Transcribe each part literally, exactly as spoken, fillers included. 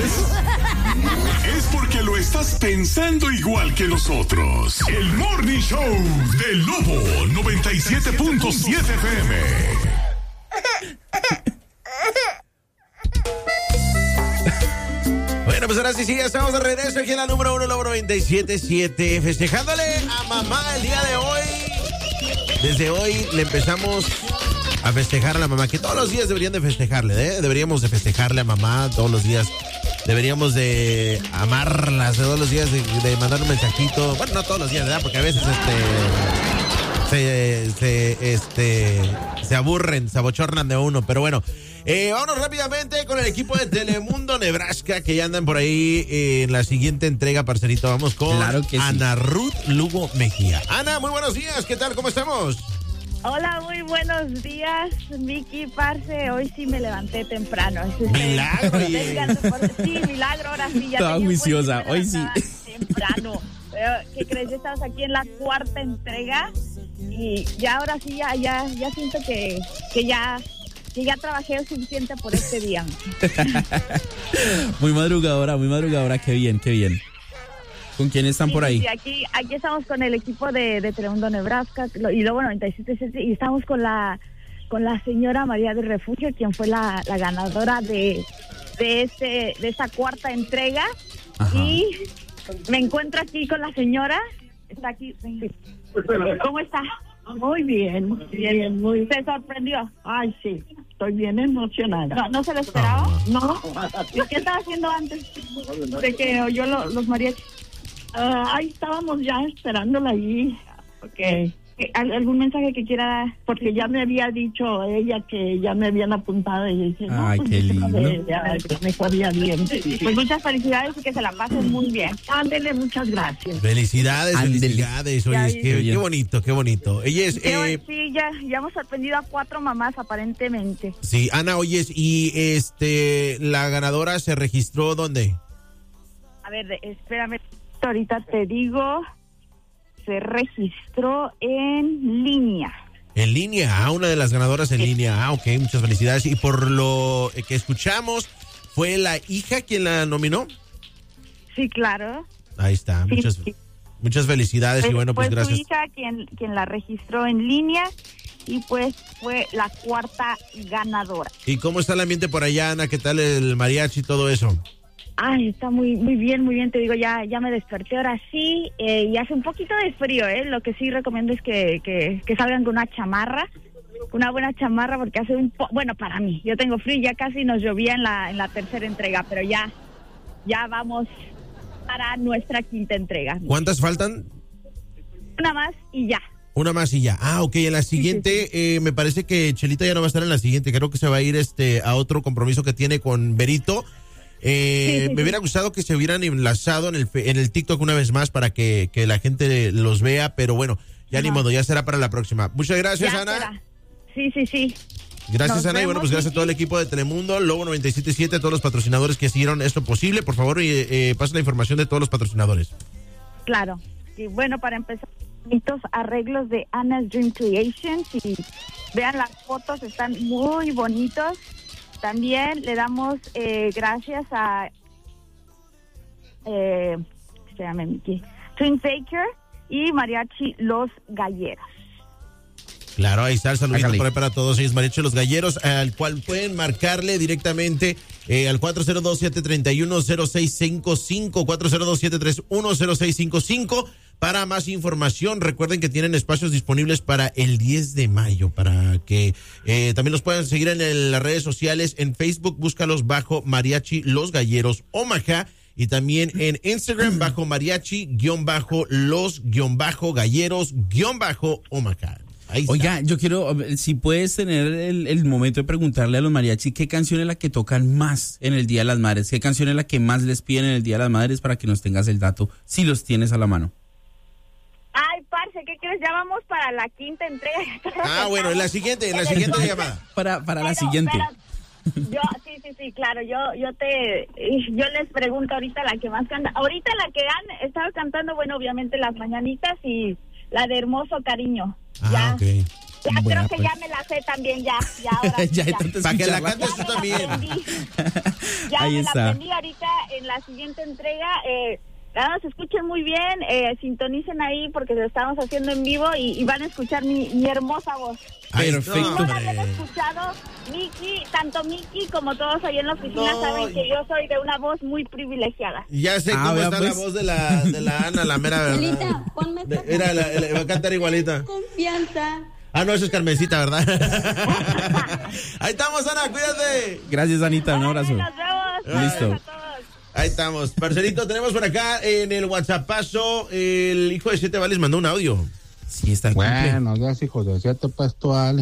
Es porque lo estás pensando igual que nosotros. El Morning Show del Lobo noventa y siete punto siete F M. Bueno, pues ahora sí, sí, ya estamos de regreso aquí en la número uno, Lobo noventa y siete punto siete, festejándole a mamá el día de hoy. Desde hoy le empezamos a festejar a la mamá, que todos los días deberían de festejarle, ¿eh? Deberíamos de festejarle a mamá todos los días. Deberíamos de amarlas todos los días, de, de mandar un mensajito. Bueno, no todos los días, ¿verdad? Porque a veces este se, se, este, se aburren, se abochornan de uno. Pero bueno, eh, vámonos rápidamente con el equipo de Telemundo Nebraska, que ya andan por ahí eh, en la siguiente entrega, parcerito. Vamos con claro que Ana sí. Ruth Lugo Mejía. Ana, muy buenos días. ¿Qué tal? ¿Cómo estamos? Hola, muy buenos días, Vicky, parce. Hoy sí me levanté temprano. Milagro. Sí, milagro, ahora sí. Ya Toda juiciosa, hoy sí. Temprano. Pero, ¿qué crees? Ya estamos aquí en la cuarta entrega y ya ahora sí, ya, ya, ya siento que, que ya... que ya trabajé suficiente por este día. Muy madrugadora, muy madrugadora, qué bien, qué bien. ¿Con quién están sí, por ahí? Sí, aquí, aquí estamos con el equipo de, de Telemundo Nebraska y luego noventa y siete punto siete y estamos con la con la señora María del Refugio, quien fue la, la ganadora de de este de esta cuarta entrega. Ajá. Y me encuentro aquí con la señora. Está aquí. ¿Cómo está? Muy bien, bien, muy bien. ¿Se sorprendió? Ay, sí, estoy bien emocionada. ¿No, no se lo esperaba? No. ¿Y qué estaba haciendo antes de que oyó lo, los mariachis? Uh, ahí estábamos ya esperándola allí. Okay. ¿Algún mensaje que quiera dar? Porque ya me había dicho ella que ya me habían apuntado y dije, no, ay, pues, qué lindo. De, ya, me corría bien. Pues muchas felicidades y que se la pasen muy bien. Ándele, muchas gracias. Felicidades, Ándele. felicidades. Oye, qué, qué bonito, qué bonito. Ella es, eh, sí, ya, ya hemos sorprendido a cuatro mamás aparentemente. Sí, Ana, oyes, y este, la ganadora se registró ¿dónde? A ver, espérame, ahorita te digo. Se registró en línea. En línea, ah, una de las ganadoras en sí. línea. Ah, ok, muchas felicidades. Y por lo que escuchamos, ¿fue la hija quien la nominó? Sí, claro. Ahí está, sí, muchas, sí. muchas felicidades pues, y bueno, pues, pues gracias. Fue su hija quien, quien la registró en línea y pues fue la cuarta ganadora. ¿Y cómo está el ambiente por allá, Ana? ¿Qué tal el mariachi y todo eso? Ay, está muy muy bien, muy bien, te digo, ya ya me desperté ahora sí, eh, y hace un poquito de frío, ¿eh? Lo que sí recomiendo es que, que, que salgan con una chamarra, una buena chamarra, porque hace un po... bueno, para mí, yo tengo frío, ya casi nos llovía en la en la tercera entrega, pero ya, ya vamos para nuestra quinta entrega. ¿Cuántas faltan? Una más y ya. Una más y ya. Ah, ok, en la siguiente, sí, sí, sí. Eh, me parece que Chelita ya no va a estar en la siguiente, creo que se va a ir este a otro compromiso que tiene con Berito. Eh, sí, sí, me hubiera gustado que se hubieran enlazado en el en el TikTok una vez más para que, que la gente los vea, pero bueno, ya Ajá. ni modo, ya será para la próxima. Muchas gracias, ya Ana. Será. Sí, sí, sí. Gracias, Nos Ana, vemos, y bueno, pues gracias a todo el equipo de Telemundo, Lobo noventa y siete punto siete, a todos los patrocinadores que hicieron esto posible. Por favor, eh, eh, pasen la información de todos los patrocinadores. Claro. Y bueno, para empezar, bonitos arreglos de Anna's Dream Creations, y vean las fotos, están muy bonitos. También le damos eh, gracias a eh, espérame, Twin Faker y Mariachi Los Galleros. Claro, ahí está el saludito por ahí para todos ellos, Mariachi Los Galleros, al cual pueden marcarle directamente eh, al cuatro cero dos, siete tres uno, cero seis cinco cinco, cuatro cero dos, siete tres uno, cero seis cinco cinco. Para más información, recuerden que tienen espacios disponibles para el diez de mayo, para que eh, también los puedan seguir en el, las redes sociales. En Facebook, búscalos bajo Mariachi Los Galleros Omaha, y también en Instagram bajo Mariachi guión bajo los guión bajo galleros guión bajo Omaha. Ahí está. Oiga, yo quiero, si puedes tener el, el momento de preguntarle a los mariachi qué canción es la que tocan más en el Día de las Madres, qué canción es la que más les piden en el Día de las Madres, para que nos tengas el dato, si los tienes a la mano. Ay, parce, ¿qué crees? Ya vamos para la quinta entrega. Ah, bueno, en la siguiente, en la siguiente llamada. Para, para pero, la siguiente. Pero, yo, sí, sí, sí, claro, yo, yo te, yo les pregunto ahorita la que más canta. Ahorita la que han estado cantando, bueno, obviamente las mañanitas y la de Hermoso Cariño. Ah, ya. ok. Ya bueno, creo que pues. ya me la sé también, ya, ya ahora ya, ya. ya para que la cantes tú Ya también. Ya Ahí me está. la aprendí ahorita, en la siguiente entrega. Eh, nada más escuchen muy bien, eh, sintonicen ahí porque lo estamos haciendo en vivo y, y van a escuchar mi, mi hermosa voz. Perfecto. No la habían escuchado, Miki, tanto Miki como todos ahí en la oficina No. saben que yo soy de una voz muy privilegiada. Ya sé Ah, cómo vea, está pues. la voz de la, de la Ana, la mera verdad. Angelita, ponme De- Era, la, la- va a cantar igualita. confianza. Ah, no, eso es Carmencita, ¿verdad? Ahí estamos, Ana, cuídate. Gracias, Anita. Un abrazo. Nos vemos. Listo. Gracias a todos. Ahí estamos. Parcerito, tenemos por acá en el WhatsAppazo, el hijo de Siete Vales mandó un audio. Sí, está en cumple. Buenos días, hijos de siete, pues tú, Ale.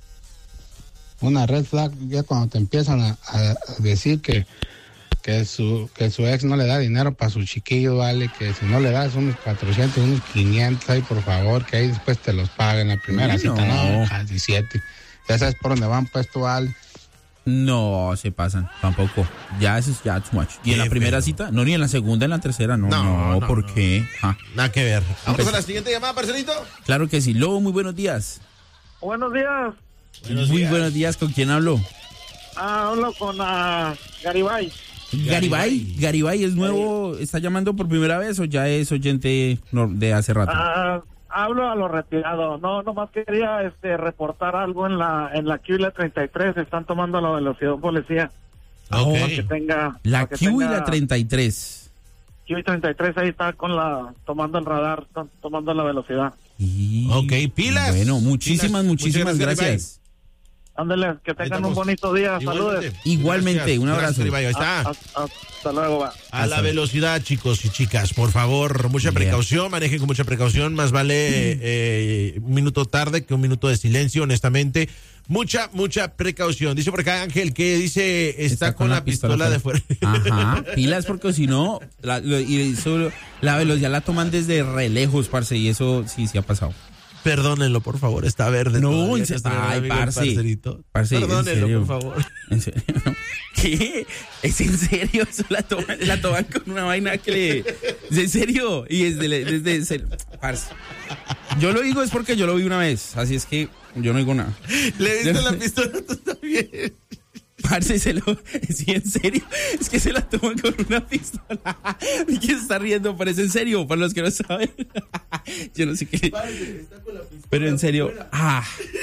Una red flag ya cuando te empiezan a, a decir que, que, su, que su ex no le da dinero para su chiquillo, vale, que si no le das unos cuatrocientos, unos quinientos, ahí por favor, que ahí después te los paguen la primera No. cita, no, casi siete. Ya sabes por dónde van, pues tú, vale. No, se pasan, tampoco. Ya eso es ya too much. ¿Y en la Qué primera feo. cita? No, ni en la segunda, en la tercera, no. No, No, no, ¿por no. qué? Ah, Nada que ver. Vamos Pues- a la siguiente llamada, parcerito. claro que sí. Lobo, muy buenos días. Buenos días. Buenos muy días. buenos días. ¿Con quién hablo? Ah, hablo con uh, Garibay. Garibay. Garibay es nuevo. ¿Está llamando por primera vez o ya es oyente no- de hace rato? Ah, hablo a lo retirado. No, nomás quería este reportar algo en la en la Q y la treinta y tres. Están tomando la velocidad un policía. Ok. Para que tenga La para que Q y tenga- la treinta y tres. Q y treinta y tres ahí está con la tomando el radar, están tomando la velocidad. Y- Ok, pilas. Bueno, muchísimas, Pilas. muchísimas Muchas gracias, gracias. Ándale, que tengan un estamos. bonito día. Igualmente. Saludos. Igualmente, Gracias. un abrazo. Gracias, Garibay. Ahí está. Ah, ah, hasta luego, va. A la velocidad, chicos y chicas, por favor, mucha Yeah. precaución, manejen con mucha precaución, más vale eh, un minuto tarde que un minuto de silencio, honestamente. Mucha, mucha precaución. Dice por acá Ángel que dice, está, con, la pistola, de fuera. Ajá, pilas porque si no, la, lo- y eso, la velocidad la toman desde re lejos, parce, y eso sí, sí ha pasado. Perdónenlo, por favor, está verde. No, todavía, en serio. nuestro Ay, amigo parce. parcerito. Parce, en Perdónenlo, serio. por favor. ¿En serio? ¿Qué? ¿Es en serio? Eso la toman, la toman con una vaina que le... ¿Es en serio? Y desde... desde, desde parce. Yo lo digo es porque yo lo vi una vez, así es que yo no digo nada. ¿Le viste la pistola tú también? Parce, se lo... Sí, en serio. Es que se la toman con una pistola. ¿Y quién está riendo? Pero es en serio, para los que no saben. Yo no sé qué... Pero en serio... Ah...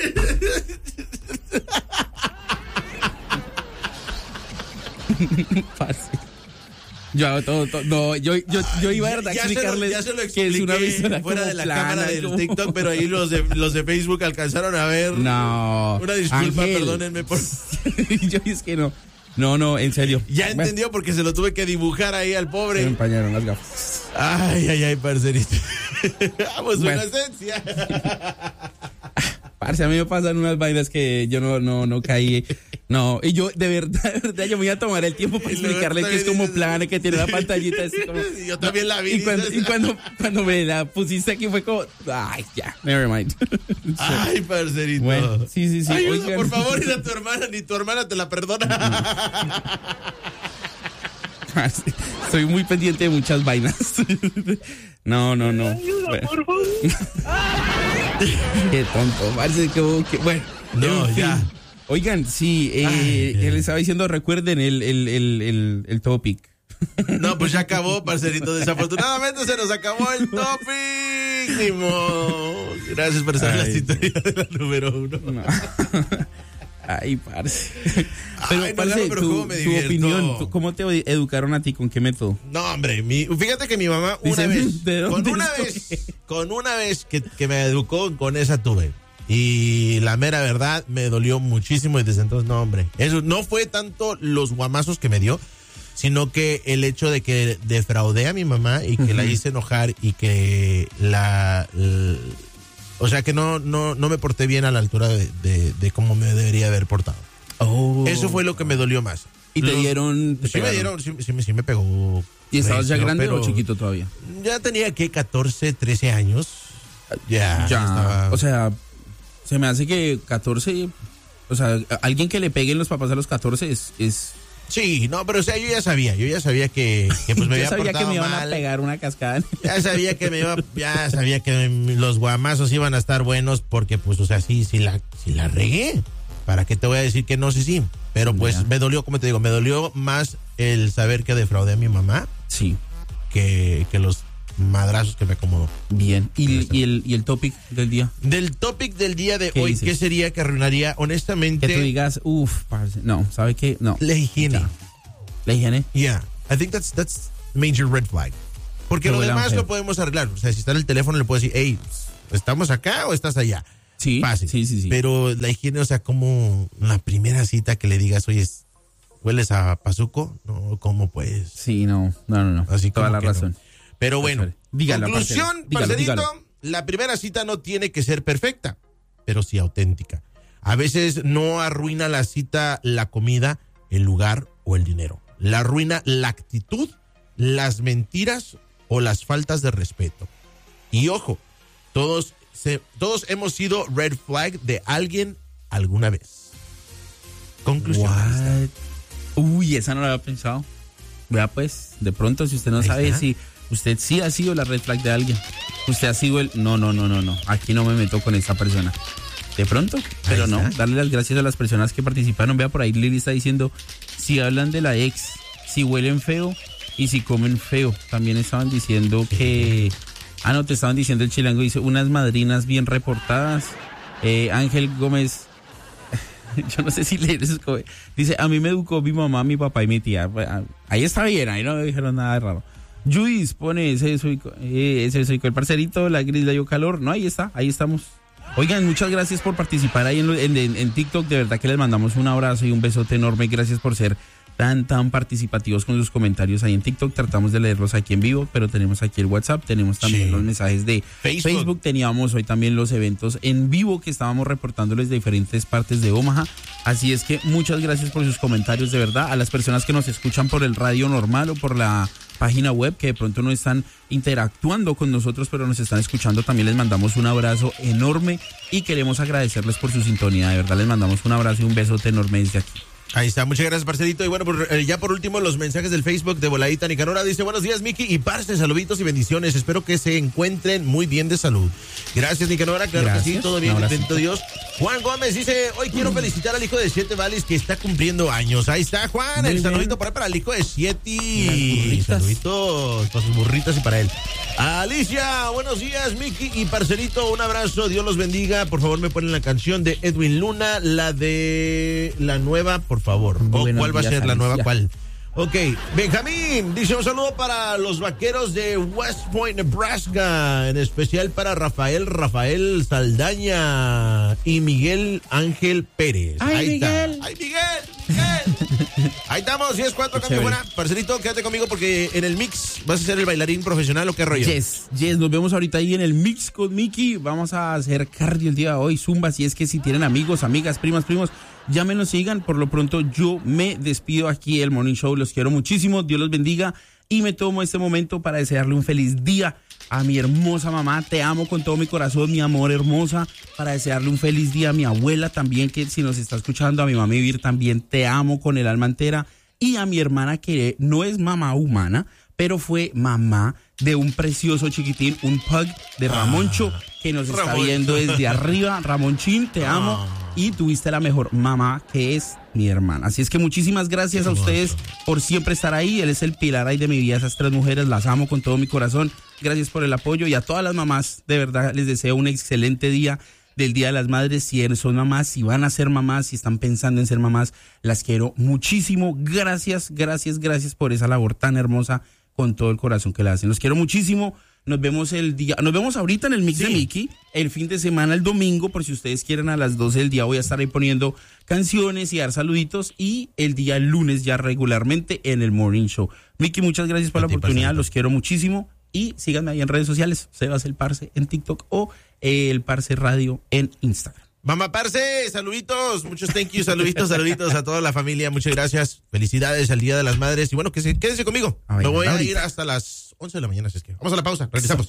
Parce. Yo hago todo, todo. No, yo, yo, yo iba a verdad Ya se lo- explicarles ya se lo que es una expliqué pistola fuera como de la plana, cámara del como- TikTok, pero ahí los de, los de Facebook alcanzaron a ver. No. Una disculpa, Ángel. perdónenme por... Yo es que no. No, no, en serio. Ya Bueno, entendió porque se lo tuve que dibujar ahí al se me pobre. empañaron las gafas. Ay, ay, ay, parcerito. Vamos, Bueno. una esencia. Parce, a mí me pasan unas vainas que yo no, no, no caí. No, y yo, de verdad, de verdad, yo me voy a tomar el tiempo para Y luego explicarle que es también como dices- plana, que tiene una pantallita así como... Yo también la vi. Y cuando, dices. y cuando, cuando me la pusiste aquí fue como, ay, ya, never mind. Ay, parcerito. Bueno, sí, sí, sí. Ayuda, Oigan. por favor, ir a tu hermana, ni tu hermana te la perdona. Estoy muy pendiente de muchas vainas. No, no, no. Bueno. Qué tonto. Parece que, que- bueno. No, en fin. ya. Oigan, sí, eh, Ay, él ay. estaba diciendo, recuerden el, el, el, el, el topic. No, pues ya acabó, parcerito. Desafortunadamente se nos acabó el topic. Ni modo. Gracias por estar en la Ay. sintonía de la número uno. No. Ay, parce. Pero, Ay, no, parce, pero tu, cómo me tu divierto. opinión, tu- ¿cómo te educaron a ti? ¿Con qué método? No, hombre, mi, fíjate que mi mamá una Dice, vez, ¿de con dónde una estoy? vez, con una vez que, que me educó, con esa tuve. Y la mera verdad me dolió muchísimo y desde entonces, no, hombre. Eso no fue tanto los guamazos que me dio, sino que el hecho de que defraudé a mi mamá y que la hice enojar y que la... l- o sea, que no, no, no me porté bien a la altura de, de, de cómo me debería haber portado. Oh. Eso fue lo que me dolió más. Y te Los- dieron... te Sí me pegaron. dieron, sí, sí me- sí me pegó. ¿Y estabas ya recio, grande pero o chiquito todavía? Ya tenía que catorce, trece años. Ya, Ya, estaba- o sea, se me hace que catorce, o sea, a- alguien que le peguen los papás a los catorce es, es Sí, no, pero o sea, yo ya sabía, yo ya sabía que, que pues me yo había sabía que portado me iban mal. a pegar una cascada. Ya sabía que me iba, ya sabía que los guamazos iban a estar buenos porque pues, o sea, sí, sí la, sí la regué. ¿para qué te voy a decir que no? Sí, sí. Pero pues Ya. me dolió, como te digo, me dolió más el saber que defraudé a mi mamá Sí. que, que los madrazos que me acomodó. Bien. ¿Y, y, el, ¿Y el topic del día? Del topic del día de ¿Qué hoy, dices? ¿qué sería que arruinaría honestamente Que tú digas, uff, parce. No, ¿sabe qué? No. la higiene? Ya. La higiene. Yeah, I think that's that's major red flag. Porque Que lo huela demás feo. lo podemos arreglar. O sea, si está en el teléfono le puedo decir, hey, ¿estamos acá o estás allá? Sí. Fácil. Sí, sí, sí. Pero la higiene, o sea, como la primera cita que le digas, oye, ¿hueles a pazuco? No, ¿cómo pues? Sí, no. No, no, no. Así Toda como la que no. razón. Pero bueno, Dígalo, conclusión, parcero. Dígalo, parcerito, dígalo. la primera cita no tiene que ser perfecta, pero sí auténtica. A veces no arruina la cita la comida, el lugar o el dinero. La arruina la actitud, las mentiras o las faltas de respeto. Y ojo, todos, se, todos hemos sido red flag de alguien alguna vez. Conclusión. What? Uy, esa no la había pensado. Vea pues, de pronto si usted no Ahí sabe está. si usted sí ha sido la red flag de alguien. Usted ha sido el, no, no, no, no, no, aquí no me meto con esta persona. De pronto, pero Ahí no, está. darle las gracias a las personas que participaron. Vea por ahí, Lili está diciendo, si hablan de la ex, si huelen feo y si comen feo. También estaban diciendo que, ah no, te estaban diciendo el chilango, dice, unas madrinas bien reportadas. Eh, Ángel Gómez, yo no sé si leer eso. Dice, a mí me educó mi mamá, mi papá y mi tía. Ahí está bien, ahí no me dijeron nada de raro. Judis pone, ese soy, eh, ese soy el parcerito, la gris le dio calor. No, ahí está, ahí estamos. Oigan, muchas gracias por participar ahí en, en, en, en TikTok. De verdad que les mandamos un abrazo y un besote enorme. Gracias por ser tan, tan participativos con sus comentarios ahí en TikTok. Tratamos de leerlos aquí en vivo, pero tenemos aquí el WhatsApp, tenemos también Sí. los mensajes de Facebook. Facebook. Teníamos hoy también los eventos en vivo que estábamos reportándoles de diferentes partes de Omaha. Así es que muchas gracias por sus comentarios, de verdad. A las personas que nos escuchan por el radio normal o por la página web, que de pronto no están interactuando con nosotros, pero nos están escuchando, también les mandamos un abrazo enorme y queremos agradecerles por su sintonía. De verdad les mandamos un abrazo y un besote enorme desde aquí. Ahí está, muchas gracias, parcerito. Y bueno, por, eh, ya por último, los mensajes del Facebook de Voladita Nicanora. Dice, buenos días, Miki y parce, saluditos y bendiciones. Espero que se encuentren muy bien de salud. Gracias, Nicanora. Claro que sí, Gracias. todo bien, Un abrazo. bendito Dios. Juan Gómez dice, hoy quiero felicitar al hijo de Siete Vales que está cumpliendo años. Ahí está, Juan. Muy el bien. saludito para, para el hijo de Siete. Las burritas. Saluditos para sus burritas y para él. Alicia, buenos días, Miki y parcerito. Un abrazo, Dios los bendiga. Por favor, me ponen la canción de Edwin Luna, la de la nueva, por favor. O, Buenos ¿cuál va a días, ser la nueva? Alicia. ¿Cuál? Ok, Benjamín dice un saludo para los vaqueros de West Point, Nebraska, en especial para Rafael, Rafael Saldaña y Miguel Ángel Pérez. ¡Ay, Ahí Miguel! está. ¡Ay, Miguel! Miguel! Ahí estamos, diez cuatro, cambio Chévere. fuera. Parcerito, quédate conmigo porque en el mix vas a ser el bailarín profesional o qué rollo. Yes, yes, nos vemos ahorita ahí en el mix con Mickey. Vamos a hacer cardio el día de hoy, zumba. Si es que si tienen amigos, amigas, primas, primos, llámenos, sigan. Por lo pronto yo me despido aquí del Morning Show. Los quiero muchísimo, Dios los bendiga. Y me tomo este momento para desearle un feliz día a mi hermosa mamá. Te amo con todo mi corazón, mi amor hermosa. Para desearle un feliz día a mi abuela también, que si nos está escuchando, a mi mamá Vivir también. Te amo con el alma entera. Y a mi hermana, que no es mamá humana, pero fue mamá de un precioso chiquitín, un pug de Ramoncho, que nos está Ramoncho. viendo desde arriba. Ramonchín, te amo. Y tuviste la mejor mamá, que es mi hermana. Así es que muchísimas gracias a ustedes por siempre estar ahí. Él es el pilar ahí de mi vida, esas tres mujeres, las amo con todo mi corazón. Gracias por el apoyo y a todas las mamás, de verdad, les deseo un excelente día del Día de las Madres. Si son mamás, si van a ser mamás, si están pensando en ser mamás, las quiero muchísimo. Gracias, gracias, gracias por esa labor tan hermosa con todo el corazón que la hacen. Los quiero muchísimo. Nos vemos el día, nos vemos ahorita en el mix Sí. de Mickey, el fin de semana, el domingo, por si ustedes quieren, a las doce del día voy a estar ahí poniendo canciones y dar saluditos, y el día lunes ya regularmente en el Morning Show. Mickey, muchas gracias por A la ti, oportunidad, parcerito. los quiero muchísimo, y síganme ahí en redes sociales, Sebas el Parce en TikTok o el Parce Radio en Instagram. Mamá Parce, saluditos, muchos thank you, saluditos, saluditos a toda la familia, muchas gracias, felicidades al Día de las Madres y bueno, que se, quédense conmigo, A me bailar voy a ahorita. ir hasta las once de la mañana, si es que vamos a la pausa, regresamos.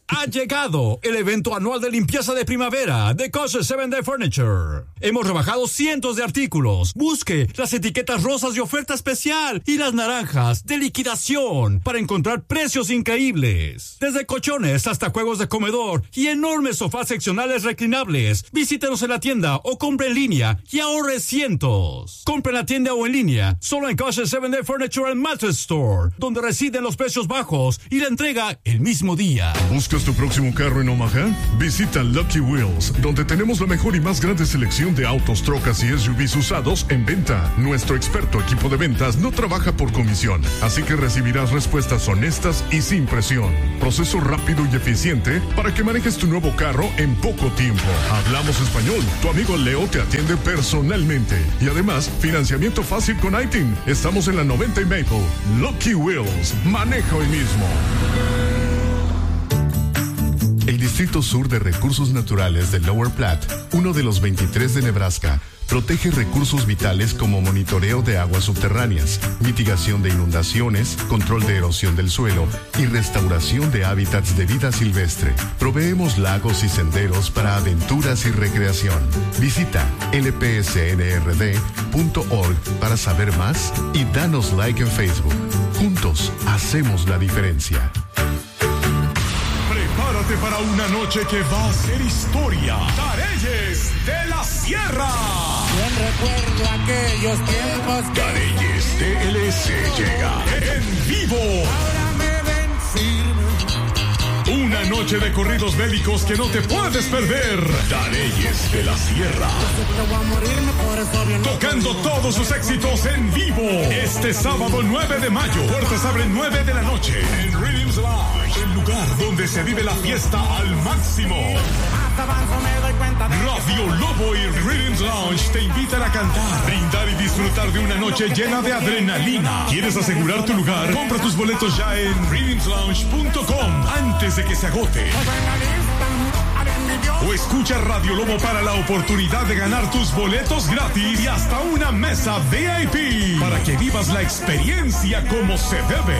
Ha llegado el evento anual de limpieza de primavera de Kosher seven Day Furniture. Hemos rebajado cientos de artículos. Busque las etiquetas rosas de oferta especial y las naranjas de liquidación para encontrar precios increíbles. Desde colchones hasta juegos de comedor y enormes sofás seccionales reclinables. Visítenos en la tienda o compre en línea y ahorre cientos. Compre en la tienda o en línea solo en Kosher seven Day Furniture and Mattress Store, donde residen los precios bajos y la entrega el mismo día. ¿Buscas tu próximo carro en Omaha? Visita Lucky Wheels, donde tenemos la mejor y más grande selección de autos, trocas y S U Vs usados en venta. Nuestro experto equipo de ventas no trabaja por comisión, así que recibirás respuestas honestas y sin presión. Proceso rápido y eficiente para que manejes tu nuevo carro en poco tiempo. Hablamos español. Tu amigo Leo te atiende personalmente. Y además, financiamiento fácil con I T I N. Estamos en la noventa y Maple. Lucky Wheels. Maneja hoy mismo. El Distrito Sur de Recursos Naturales de Lower Platte, uno de los veintitrés de Nebraska, protege recursos vitales como monitoreo de aguas subterráneas, mitigación de inundaciones, control de erosión del suelo y restauración de hábitats de vida silvestre. Proveemos lagos y senderos para aventuras y recreación. Visita l p s n r d punto org para saber más y danos like en Facebook. Juntos hacemos la diferencia. Prepárate para una noche que va a ser historia. Tareyes de la Sierra. Bien recuerdo aquellos tiempos. Tareyes D L S llega en vivo. Ahora me ven firme. Una noche de corridos bélicos que no te puedes perder. Tareyes de la Sierra. Tocando todos sus éxitos en vivo. Este sábado nueve de mayo. Puertas abren nueve de la noche. En Rhythms Lounge. El lugar donde se vive la fiesta al máximo. Radio Lobo y Rhythms Lounge te invitan a cantar, brindar y disfrutar de una noche llena de adrenalina. ¿Quieres asegurar tu lugar? Compra tus boletos ya en rhythms lounge punto com antes de que se agote. O escucha Radio Lobo para la oportunidad de ganar tus boletos gratis y hasta una mesa V I P para que vivas la experiencia como se debe.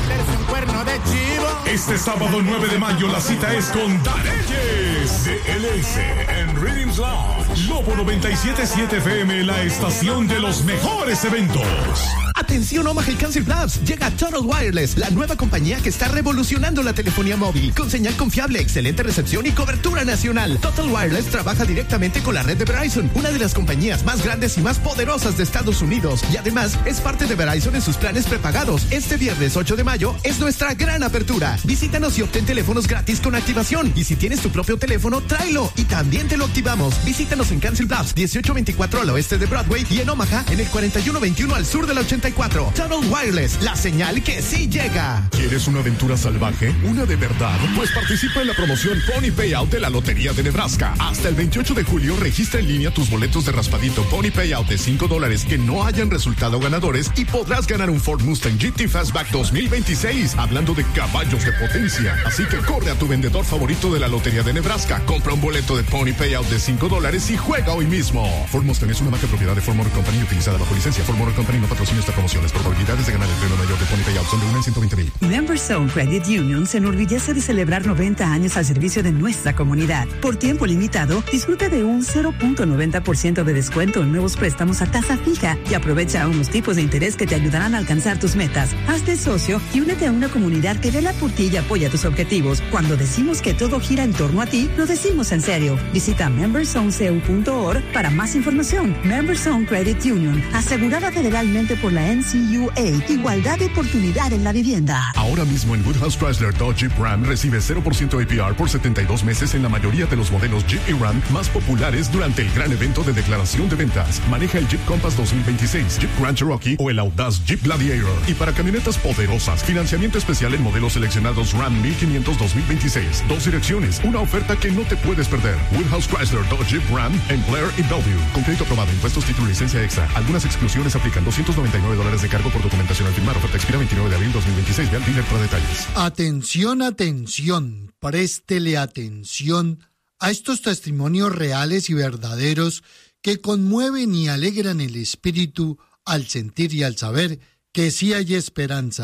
Este sábado nueve de mayo la cita es con Tareyes D L S en Rhythms Lounge. Lobo noventa y siete punto siete F M, la estación de los mejores eventos. Atención Omaha y Council Bluffs, llega Total Wireless, la nueva compañía que está revolucionando la telefonía móvil, con señal confiable, excelente recepción y cobertura nacional. Total Wireless trabaja directamente con la red de Verizon, una de las compañías más grandes y más poderosas de Estados Unidos, y además es parte de Verizon en sus planes prepagados. Este viernes ocho de mayo es nuestra gran apertura. Visítanos y obtén teléfonos gratis con activación, y si tienes tu propio teléfono, tráelo y también te lo activamos. Visítanos en Council Bluffs, dieciocho veinticuatro al oeste de Broadway, y en Omaha en el cuarenta y uno veintiuno al sur de la ochenta y cuatro. Total Wireless, la señal que sí llega. ¿Quieres una aventura salvaje? ¿Una de verdad? Pues participa en la promoción Pony Payout de la Lotería de Nebraska. Hasta el veintiocho de julio registra en línea tus boletos de raspadito Pony Payout de cinco dólares que no hayan resultado ganadores y podrás ganar un Ford Mustang G T Fastback dos mil veintiséis. Hablando de caballos de potencia. Así que corre a tu vendedor favorito de la Lotería de Nebraska. Compra un boleto de Pony Payout de cinco dólares y juega hoy mismo. Ford Mustang es una marca propiedad de Ford Motor Company utilizada bajo licencia. Ford Motor Company no patrocina esta promoción. Las probabilidades de ganar el premio mayor de Pony Payout son de uno en ciento veinte mil. Memberzone Credit Union se enorgullece de celebrar noventa años al servicio de nuestra comunidad. Por tiempo limitado, disfruta de un cero punto noventa por ciento de descuento en nuevos préstamos a tasa fija y aprovecha unos tipos de interés que te ayudarán a alcanzar tus metas. Hazte socio y únete a una comunidad que vela por ti y apoya tus objetivos. Cuando decimos que todo gira en torno a ti, lo decimos en serio. Visita memberzone c u punto org para más información. Memberzone Credit Union, asegurada federalmente por la N C U A. Igualdad de oportunidad en la vivienda. Ahora mismo en Woodhouse Chrysler Dodge Jeep Ram recibe cero por ciento A P R por setenta y dos meses en la mayoría de los modelos Jeep y Ram más populares durante el gran evento de declaración de ventas. Maneja el Jeep Compass dos mil veintiséis, Jeep Grand Cherokee o el audaz Jeep Gladiator. Y para camionetas poderosas, financiamiento especial en modelos seleccionados Ram mil quinientos dos mil veintiséis. Dos direcciones, una oferta que no te puedes perder. Woodhouse Chrysler Dodge Jeep Ram en Blair y Bellevue. Con crédito aprobado, impuestos, título y licencia extra. Algunas exclusiones aplican. doscientos noventa y nueve dólares de cargo por documentación al firmar. Oferta expira veintinueve de abril dos mil veintiséis. Ve al dealer para detalles. Atención, atención. Préstele atención a estos testimonios reales y verdaderos que conmueven y alegran el espíritu al sentir y al saber que sí hay esperanza,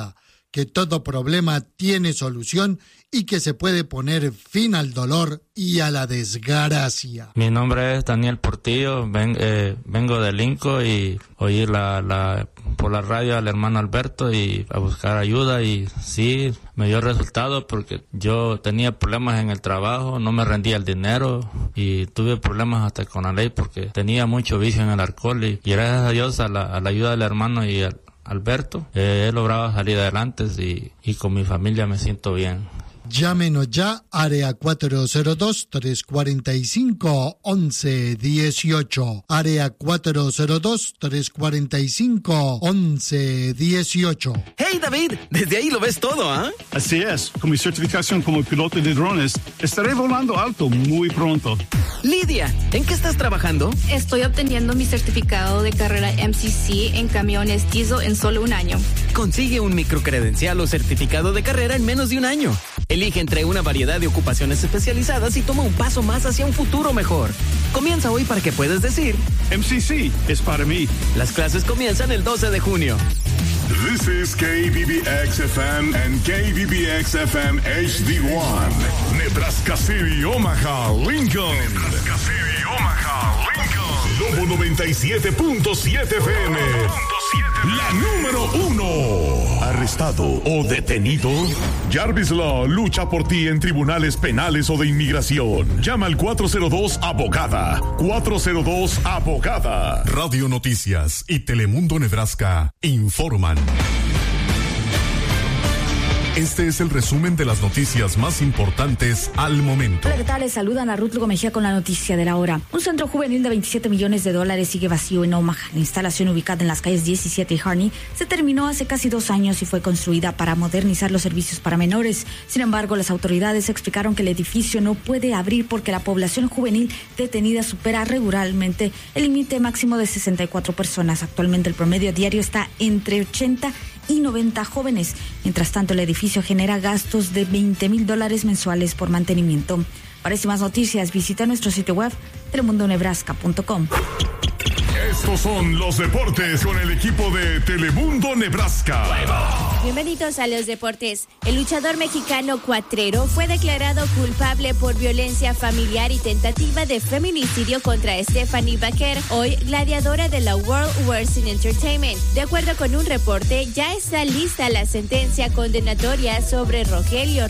que todo problema tiene solución y que se puede poner fin al dolor y a la desgracia. Mi nombre es Daniel Portillo, ven, eh, vengo de Linco y oí la, la, por la radio al hermano Alberto y a buscar ayuda, y sí, me dio resultado porque yo tenía problemas en el trabajo, no me rendía el dinero y tuve problemas hasta con la ley porque tenía mucho vicio en el alcohol, y, y gracias a Dios, a la, a la ayuda del hermano y al Alberto, eh, he logrado salir adelante y, y con mi familia me siento bien. Llámenos ya, área cuatro cero dos, tres cuatro cinco, once dieciocho. Área cuatro cero dos, tres cuatro cinco, once dieciocho. Hey David, desde ahí lo ves todo, ¿ah? ¿eh? Así es, con mi certificación como piloto de drones, estaré volando alto muy pronto. Lidia, ¿en qué estás trabajando? Estoy obteniendo mi certificado de carrera M C C en camiones diesel en solo un año. Consigue un microcredencial o certificado de carrera en menos de un año. Elige entre una variedad de ocupaciones especializadas y toma un paso más hacia un futuro mejor. Comienza hoy para que puedas decir: M C C es para mí. Las clases comienzan el doce de junio. This is K B B X F M and K B B X F M H D one. Nebraska City, Omaha, Lincoln. Nebraska City, Omaha, Lincoln. Lobo noventa y siete punto siete F M. La número uno. ¿Arrestado o detenido? Jarvis Law lucha por ti en tribunales penales o de inmigración. Llama al cuatro cero dos abogada. cuatro cero dos abogada. Radio Noticias y Telemundo Nebraska informan. Este es el resumen de las noticias más importantes al momento. Hola, ¿qué tal? Les saludan a Ruth Lugo Mejía con la noticia de la hora. Un centro juvenil de veintisiete millones de dólares sigue vacío en Omaha. La instalación, ubicada en las calles diecisiete y Harney, se terminó hace casi dos años y fue construida para modernizar los servicios para menores. Sin embargo, las autoridades explicaron que el edificio no puede abrir porque la población juvenil detenida supera regularmente el límite máximo de sesenta y cuatro personas. Actualmente el promedio diario está entre ochenta y noventa jóvenes. Mientras tanto, el edificio genera gastos de veinte mil dólares mensuales por mantenimiento. Para más noticias, visita nuestro sitio web telemundo nebraska punto com. Estos son los deportes con el equipo de Telemundo Nebraska. Bienvenidos a los deportes. El luchador mexicano Cuatrero fue declarado culpable por violencia familiar y tentativa de feminicidio contra Stephanie Baker, hoy gladiadora de la World Wrestling Entertainment. De acuerdo con un reporte, ya está lista la sentencia condenatoria sobre Rogelio